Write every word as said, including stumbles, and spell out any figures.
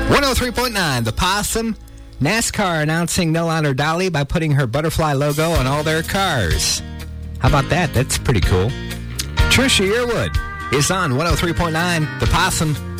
one oh three point nine, The Possum. NASCAR announcing no longer Dolly by putting her butterfly logo on all their cars. How about that? That's pretty cool. Trisha Yearwood is on one oh three point nine, The Possum.